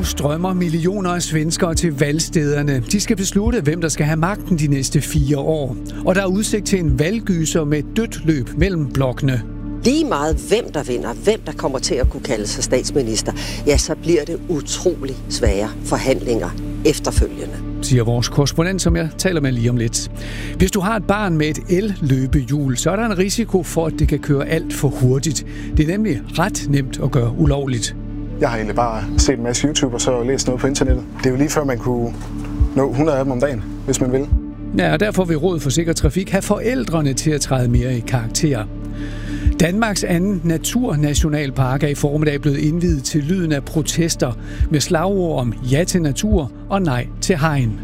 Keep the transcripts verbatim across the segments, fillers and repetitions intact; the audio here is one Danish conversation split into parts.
Nu strømmer millioner af svenskere til valgstederne. De skal beslutte, hvem der skal have magten de næste fire år. Og der er udsigt til en valggyser med et dødt løb mellem blokkene. Lige meget hvem der vinder, hvem der kommer til at kunne kalde sig statsminister, ja, så bliver det utrolig svære forhandlinger efterfølgende, siger vores korrespondent, som jeg taler med lige om lidt. Hvis du har et barn med et el-løbehjul, så er der en risiko for, at det kan køre alt for hurtigt. Det er nemlig ret nemt at gøre ulovligt. Jeg har egentlig bare set en masse YouTube og så læst noget på internettet. Det er jo lige før, man kunne nå hundrede af dem om dagen, hvis man vil. Ja, og derfor vil Rådet for Sikker Trafik have forældrene til at træde mere i karakter. Danmarks anden naturnationalpark er i formiddag blevet indviet til lyden af protester med slagord om ja til natur og nej til hegn.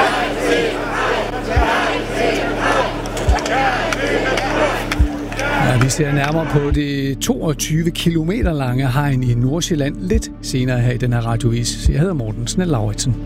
Ja, vi ser nærmere på det toogtyve kilometer lange hegn i Nordsjælland lidt senere her i den her radiovis. Jeg hedder Morten Snell-Lauritsen.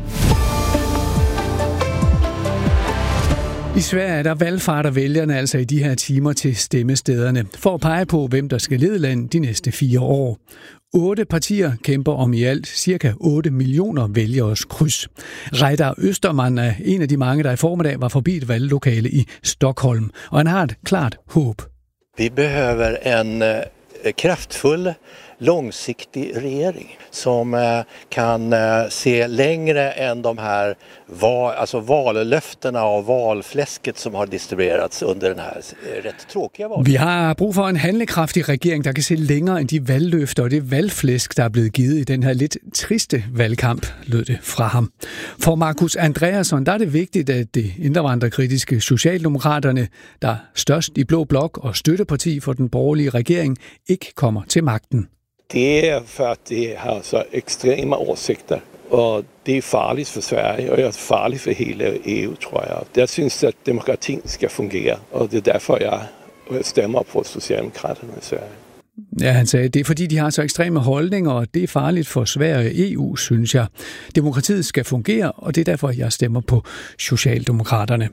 I Sverige er der valgfarter vælgerne altså i de her timer til stemmestederne for at pege på, hvem der skal lede landet de næste fire år. Otte partier kæmper om i alt cirka otte millioner vælgeres kryds. Reidar Österman er en af de mange, der i formiddag var forbi et valglokale i Stockholm, og han har et klart håb. Vi behöver en uh, kraftfull, långsiktig regering som uh, kan uh, se längre än de här val, alltså vallöftena och valfläsket som har distribuerats under den här uh, rätt tråkiga val. Vi har brug for en handlekraftig regering, der kan se længere end de valgløfter og det valgflæsk, der er blevet givet i den her lidt triste valgkamp, lød det fra ham. For Markus Andreasson, der er det vigtigt, at det indvandrerkritiske Socialdemokraterne, der er størst i blå blok og støtteparti for den borgerlige regering, ikke kommer til magten. Det är för att det har så extrema åsikter och det är farligt för Sverige och det är farligt för hela E U, tror jag. Jag syns att demokratin ska fungera och det är därför jag stämmer på Socialdemokraterna i Sverige. Ja, han sagde, det er fordi, de har så ekstreme holdninger, og det er farligt for Sverige og E U, synes jeg. Demokratiet skal fungere, og det er derfor, jeg stemmer på Socialdemokraterne.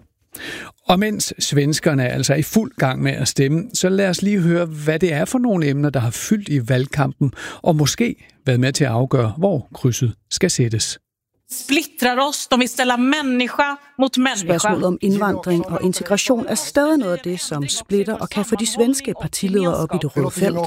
Og mens svenskerne altså er i fuld gang med at stemme, så lad os lige høre, hvad det er for nogle emner, der har fyldt i valgkampen, og måske været med til at afgøre, hvor krydset skal sættes. Splittrar os, de vil stille mennesker mot mennesker. Spørgsmålet om indvandring og integration er stadig noget af det, som splitter og kan få de svenske partiledere op i det røde felt.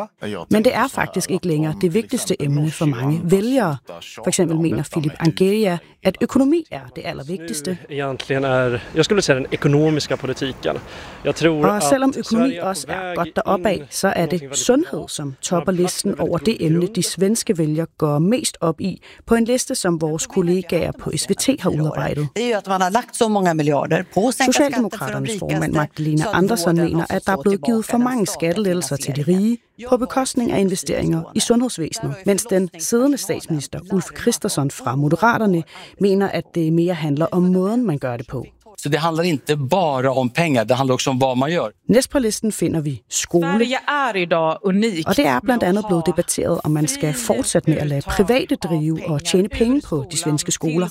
Men det er faktisk ikke længere det vigtigste emne for mange vælgere. For eksempel mener Filip Angelia, at økonomi er det allervigtigste. Egentligen er, jeg skulle sige, den økonomiske politikken. Jeg tror, og selvom økonomi også er godt deroppe af, så er det sundhed, som topper listen over det emne, de svenske vælgere går mest op i på en liste, som vores kollegaer på S V T har udarbejdet. Det er at man har lagt så mange milliarder på Socialdemokraternes formand Magdalena Andersson mener, at der er blevet givet for mange skattelettelser til de rige på bekostning af investeringer i sundhedsvæsenet, mens den siddende statsminister Ulf Kristersson fra Moderaterne mener, at det mere handler om måden, man gør det på. Så det handler ikke bare om penge, det handler også om, hvad man gør. Næst på listen finder vi skole. Sverige er i dag unik. Og det er blandt andet blevet debatteret, om man skal fortsætte med at lade private drive og tjene penge på de svenske skoler.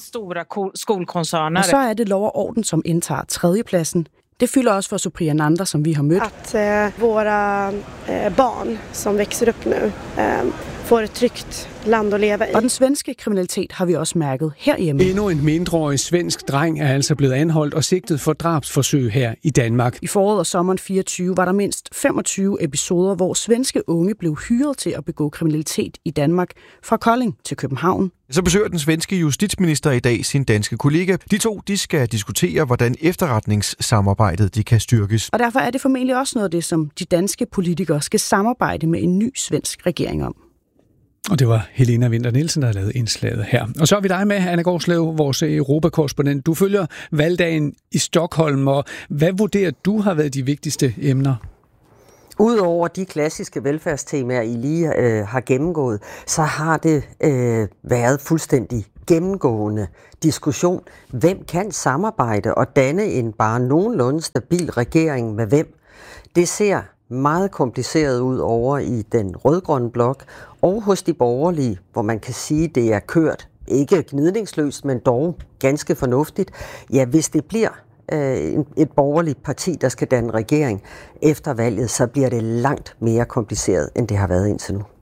Og så er det lov og orden, som indtager tredjepladsen. Det fylder også for Supriya Nanda, som vi har mødt. At uh, våra uh, barn, som växer upp nu, uh, får et trygt land at leve i. Og den svenske kriminalitet har vi også mærket herhjemme. Endnu en mindreårig svensk dreng er altså blevet anholdt og sigtet for drabsforsøg her i Danmark. I foråret og sommeren fireogtyve var der mindst femogtyve episoder, hvor svenske unge blev hyret til at begå kriminalitet i Danmark fra Kolding til København. Så besøger den svenske justitsminister i dag sin danske kollega. De to de skal diskutere, hvordan efterretningssamarbejdet de kan styrkes. Og derfor er det formentlig også noget af det, som de danske politikere skal samarbejde med en ny svensk regering om. Og det var Helena Winther Nielsen, der har lavet indslaget her. Og så er vi dig med, Anna Gårdslev, vores europakorrespondent. Du følger valgdagen i Stockholm, og hvad vurderer du har været de vigtigste emner? Udover de klassiske velfærdstemaer, I lige øh, har gennemgået, så har det øh, været fuldstændig gennemgående diskussion. Hvem kan samarbejde og danne en bare nogenlunde stabil regering med hvem? Det ser meget kompliceret ud over i den rødgrønne blok og hos de borgerlige, hvor man kan sige, at det er kørt ikke gnidningsløst, men dog ganske fornuftigt. Ja, hvis det bliver øh, et borgerligt parti, der skal danne regering efter valget, så bliver det langt mere kompliceret, end det har været indtil nu.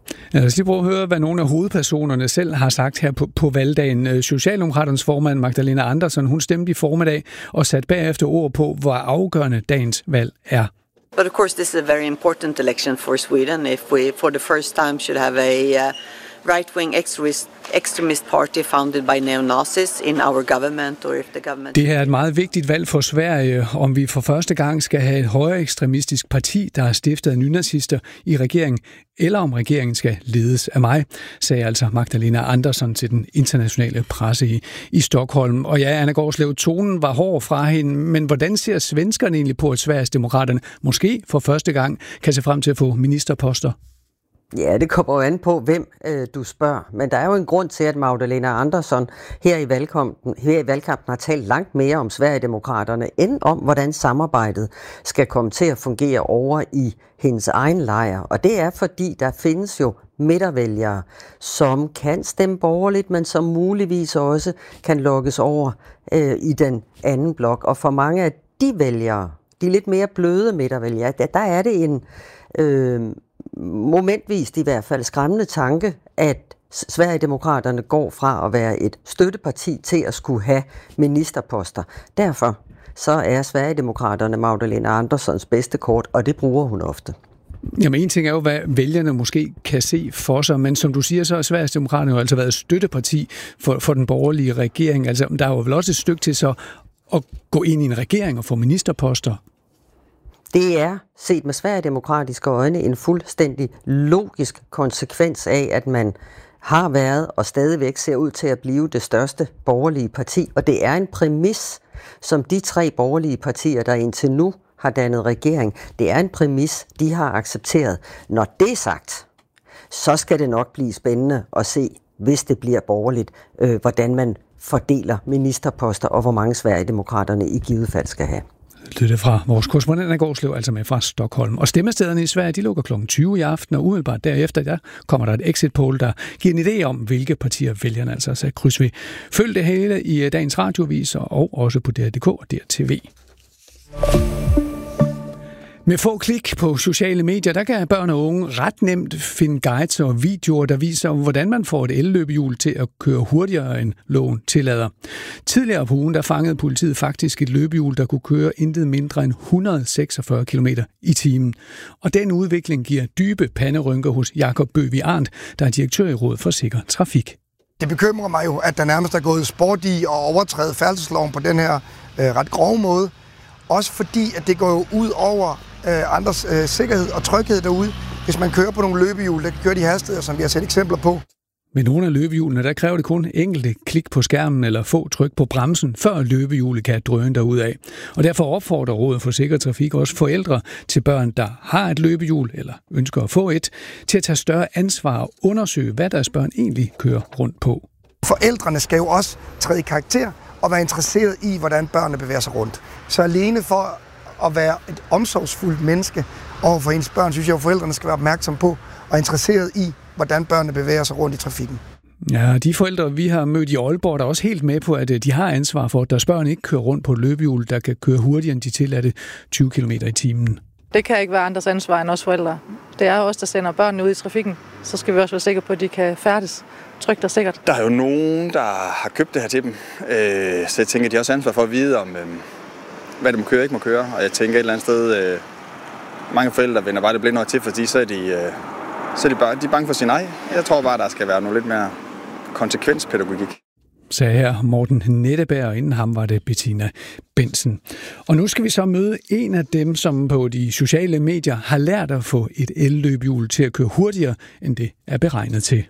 Lad os lige prøve at høre, hvad nogle af hovedpersonerne selv har sagt her på, på valgdagen. Socialdemokraternes formand Magdalena Andersson, hun stemte i formiddag og satte bagefter ord på, hvor afgørende dagens valg er. But of course, this is a very important election for Sweden. If we, for the first time, should have a uh, right-wing extremist, extremist party founded by neo-Nazis in our government, or if the government... Det her er et meget vigtigt valg for Sverige, om vi for første gang skal have et højere ekstremistisk parti, der er stiftet af nynazister i regeringen, eller om regeringen skal ledes af mig, sagde altså Magdalena Andersson til den internationale presse i, i Stockholm. Og ja, Anna Gårdslev, tonen var hård fra hende, men hvordan ser svenskerne egentlig på, at Sverigesdemokraterne måske for første gang kan se frem til at få ministerposter? Ja, det kommer jo an på, hvem øh, du spørger. Men der er jo en grund til, at Magdalena Andersson her i valgkampen, her i valgkampen har talt langt mere om Sverigedemokraterne, end om, hvordan samarbejdet skal komme til at fungere over i hendes egen lejr. Og det er, fordi der findes jo midtervælgere, som kan stemme borgerligt, men som muligvis også kan lokkes over øh, i den anden blok. Og for mange af de vælgere, de lidt mere bløde midtervælgere, der, der er det en... Øh, momentvist i hvert fald skræmmende tanke, at Sverigedemokraterne går fra at være et støtteparti til at skulle have ministerposter. Derfor så er Sverigedemokraterne Magdalena Anderssons bedste kort, og det bruger hun ofte. Jamen en ting er jo, hvad vælgerne måske kan se for sig, men som du siger, så har Sverigedemokraterne jo altså været støtteparti for, for den borgerlige regering. Altså der er jo vel også et stykke til så at gå ind i en regering og få ministerposter. Det er, set med sverigedemokratiske øjne, en fuldstændig logisk konsekvens af, at man har været og stadigvæk ser ud til at blive det største borgerlige parti. Og det er en præmis, som de tre borgerlige partier, der indtil nu har dannet regering, det er en præmis, de har accepteret. Når det er sagt, så skal det nok blive spændende at se, hvis det bliver borgerligt, øh, hvordan man fordeler ministerposter og hvor mange Sverigedemokraterne i givet fald skal have. Lytte fra vores korrespondent Anna Gårdslev, altså med fra Stockholm. Og stemmestederne i Sverige, de lukker klokken tyve i aften, og umiddelbart derefter, der kommer der et exit poll, der giver en idé om, hvilke partier vælgerne altså sat kryds ved. Følg det hele i dagens radioaviser og også på D R punktum D K og D R T V. Med få klik på sociale medier, der kan børn og unge ret nemt finde guides og videoer, der viser, hvordan man får et elløbehjul til at køre hurtigere end loven tillader. Tidligere på ugen, der fangede politiet faktisk et løbehjul, der kunne køre intet mindre end et hundrede og seksogfyrre kilometer i timen. Og den udvikling giver dybe panderynker hos Jakob Bøvig Arndt, der er direktør i Rådet for Sikker Trafik. Det bekymrer mig jo, at der nærmest er gået sport i at overtræde færdselsloven på den her øh, ret grove måde. Også fordi, at det går jo ud over øh, andres øh, sikkerhed og tryghed derude, hvis man kører på nogle løbehjul, der kan køre de hastigheder, som vi har set eksempler på. Med nogle af løbehjulene, der kræver det kun enkelte klik på skærmen eller få tryk på bremsen, før løbehjulet kan drøne derudad. Og derfor opfordrer Rådet for Sikker Trafik også forældre til børn, der har et løbehjul eller ønsker at få et, til at tage større ansvar og undersøge, hvad deres børn egentlig kører rundt på. Forældrene skal jo også træde i karakter og være interesseret i, hvordan børnene bevæger sig rundt. Så alene for at være et omsorgsfuldt menneske over for ens børn, synes jeg, at forældrene skal være opmærksomme på og interesseret i, hvordan børnene bevæger sig rundt i trafikken. Ja, de forældre, vi har mødt i Aalborg, der er også helt med på, at de har ansvar for, at deres børn ikke kører rundt på et løbehjul, der kan køre hurtigere end de tilladte tyve kilometer i timen. Det kan ikke være andres ansvar end os forældre. Det er os, der sender børnene ud i trafikken. Så skal vi også være sikre på, at de kan færdes trygt og sikkert. Der er jo nogen, der har købt det her til dem. Så jeg tænker, at de har også ansvar for at vide, om hvad de må køre og ikke må køre. Og jeg tænker et eller andet sted, mange forældre vender bare det blinde øje til, fordi så er de, så er de, bare, de er bange for sin egen. Jeg tror bare, der skal være noget lidt mere konsekvenspædagogik. Sagde her Morten Netteberg, og inden ham var det Bettina Bensen. Og nu skal vi så møde en af dem, som på de sociale medier har lært at få et elløbehjul til at køre hurtigere, end det er beregnet til.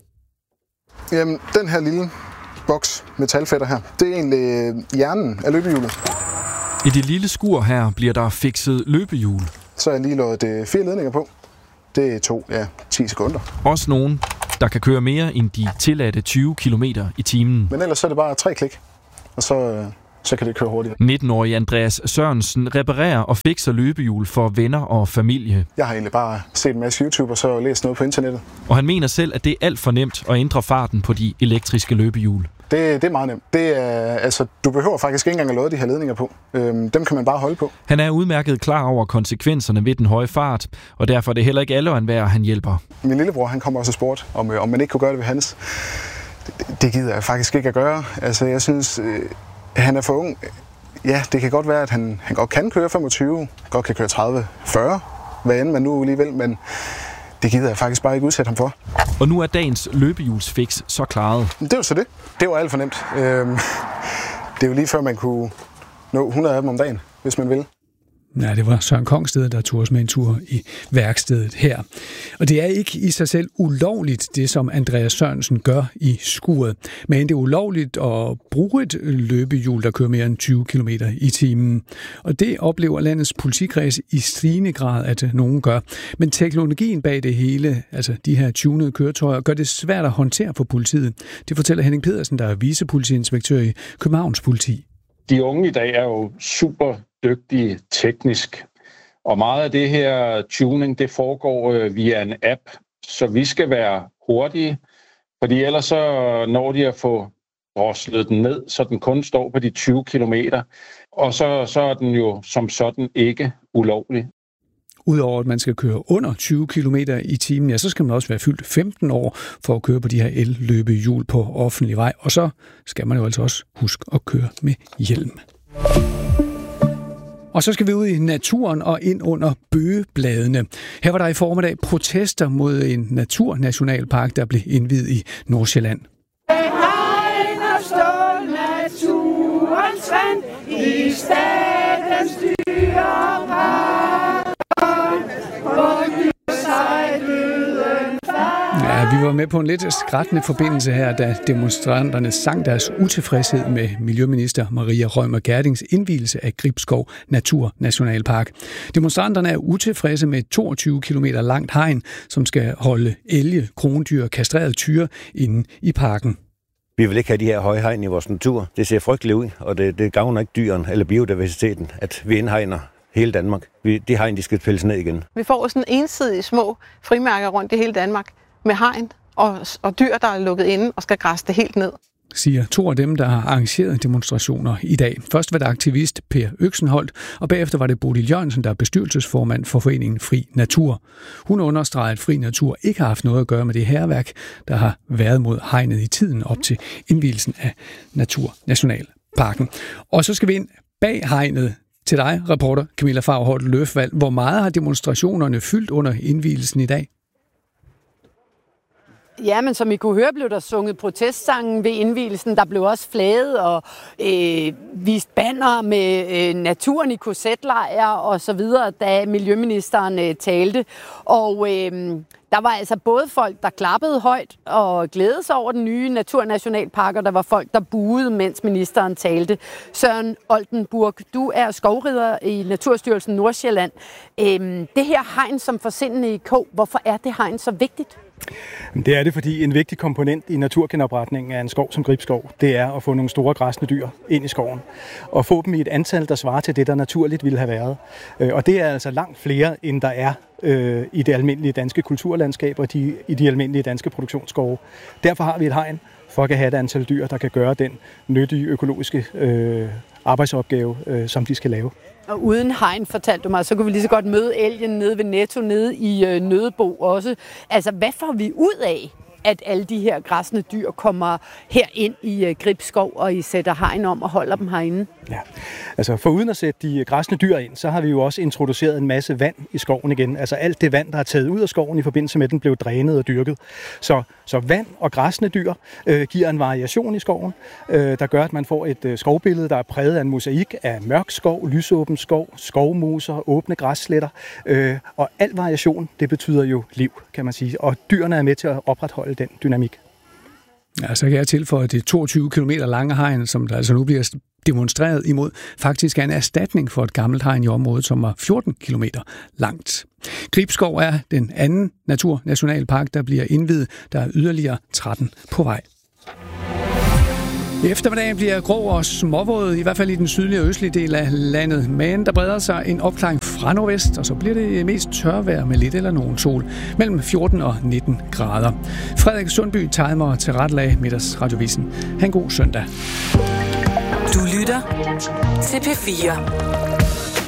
Jamen, den her lille boks metalfætter her, det er egentlig hjernen af løbehjulet. I det lille skur her bliver der fikset løbehjul. Så har jeg lige lavet fire ledninger på. Det tog ja, ti sekunder. Også nogen, der kan køre mere end de tilladte tyve kilometer i timen. Men ellers så er det bare tre klik, og så, så kan det køre hurtigt. nitten-årige Andreas Sørensen reparerer og fikser løbehjul for venner og familie. Jeg har egentlig bare set en masse YouTube og så læst noget på internettet. Og han mener selv, at det er alt for nemt at ændre farten på de elektriske løbehjul. Det, det er meget nemt. Det er, altså, du behøver faktisk ikke engang at lade de her ledninger på. Øhm, dem kan man bare holde på. Han er udmærket klar over konsekvenserne ved den høje fart, og derfor er det heller ikke alle og enhver, han hjælper. Min lillebror, han kommer også og spurgte, om, om man ikke kunne gøre det ved hans. Det, det gider jeg faktisk ikke at gøre. Altså, jeg synes, øh, han er for ung. Ja, det kan godt være, at han, han godt kan køre femogtyve, godt kan køre tredive, fyrre, hvad end man nu alligevel, men det gider jeg faktisk bare ikke udsætte ham for. Og nu er dagens løbehjulsfix så klaret. Det var så det. Det var alt for nemt. Øhm, det er jo lige før, man kunne nå hundrede af dem om dagen, hvis man vil. Ja, det var Søren Kongsted, der tog os med en tur i værkstedet her. Og det er ikke i sig selv ulovligt, det som Andreas Sørensen gør i skuret. Men det er ulovligt at bruge et løbehjul, der kører mere end tyve kilometer i timen. Og det oplever landets politikreds i stigende grad, at nogen gør. Men teknologien bag det hele, altså de her tunede køretøjer, gør det svært at håndtere for politiet. Det fortæller Henning Pedersen, der er vicepolitiinspektør i Københavns Politi. De unge i dag er jo super dygtige teknisk, og meget af det her tuning, det foregår via en app, så vi skal være hurtige, fordi ellers så når de at få droslet den ned, så den kun står på de tyve kilometer, og så, så er den jo som sådan ikke ulovlig. Udover at man skal køre under tyve kilometer i timen, ja, så skal man også være fyldt femten år for at køre på de her el-løbehjul på offentlig vej. Og så skal man jo altså også huske at køre med hjelm. Og så skal vi ud i naturen og ind under bøgebladene. Her var der i formiddag protester mod en naturnationalpark, der blev indviet i Nordsjælland. Hegn og stål, naturens vand i statens dyrepark. Ja, vi var med på en lidt skrættende forbindelse her, da demonstranterne sang deres utilfredshed med miljøminister Maria Reumert Gjerdings indvielse af Gribskov Naturnationalpark. Demonstranterne er utilfredse med et toogtyve kilometer langt hegn, som skal holde elge, krondyr og kastrerede tyre inde i parken. Vi vil ikke have de her høje hegn i vores natur. Det ser frygteligt ud, og det, det gavner ikke dyren eller biodiversiteten, at vi indhegner hele Danmark. Vi, de hegn, de skal pilles ned igen. Vi får sådan ensidige små frimærker rundt i hele Danmark med hegn og, og dyr, der er lukket inde og skal græsse det helt ned. Siger to af dem, der har arrangeret demonstrationer i dag. Først var det aktivist Per Øksenholt, og bagefter var det Bodil Jørgensen, der er bestyrelsesformand for foreningen Fri Natur. Hun understreger, at Fri Natur ikke har haft noget at gøre med det hærværk, der har været mod hegnet i tiden op til indvielsen af Naturnationalparken. Og så skal vi ind bag hegnet til dig, reporter Camilla Faurholt Løfvald. Hvor meget har demonstrationerne fyldt under indvielsen i dag? Ja, men som I kunne høre, blev der sunget protestsangen ved indvielsen. Der blev også flaget og øh, vist banner med øh, naturen i korsetlejr og så videre, da miljøministeren øh, talte. Og øh, der var altså både folk, der klappede højt og glædede sig over den nye naturnationalpark, og der var folk, der buede, mens ministeren talte. Søren Oldenburg, du er skovrider i Naturstyrelsen Nordsjælland. Øh, det her hegn som forsindende i kog, hvorfor er det hegn så vigtigt? Det er det, fordi en vigtig komponent i naturgenopretningen af en skov som Gribskov, det er at få nogle store græsne dyr ind i skoven. Og få dem i et antal, der svarer til det, der naturligt ville have været. Og det er altså langt flere, end der er øh, i det almindelige danske kulturlandskab og de, i de almindelige danske produktionsskove. Derfor har vi et hegn, for at have et antal dyr, der kan gøre den nyttige økologiske øh, arbejdsopgave, øh, som de skal lave. Og uden hegn, fortalte du mig, så kunne vi lige så godt møde elgen nede ved Netto, nede i øh, Nødebo også. Altså, hvad får vi ud af, at alle de her græsne dyr kommer her ind i øh, Gribskov, og I sætter hegn om og holder dem herinde? Ja, altså for uden at sætte de græsne dyr ind, så har vi jo også introduceret en masse vand i skoven igen. Altså alt det vand, der er taget ud af skoven i forbindelse med, at den blev drænet og dyrket. Så, så vand og græsne dyr øh, giver en variation i skoven, øh, der gør, at man får et øh, skovbillede, der er præget af en mosaik af mørk skov, lysåben skov, skovmoser, åbne græssletter. Øh, og al variation, det betyder jo liv, kan man sige. Og dyrene er med til at opretholde den dynamik. Ja, så kan jeg tilføje, at det toogtyve kilometer lange hegn, som der altså nu bliver demonstreret imod, faktisk er en erstatning for et gammelt hegn i området, som var fjorten kilometer langt. Gribskov er den anden naturnationalpark, der bliver indviet. Der er yderligere tretten på vej. I eftermiddagen bliver grå og småvåd, i hvert fald i den sydlige og østlige del af landet. Men der breder sig en opklaring fra nordvest, og så bliver det mest tørvejr med lidt eller nogen sol. Mellem fjorten og nitten grader. Frederik Sundby timer til retlag middags Radiovisen. Ha' en god søndag. Du lytter til P fire.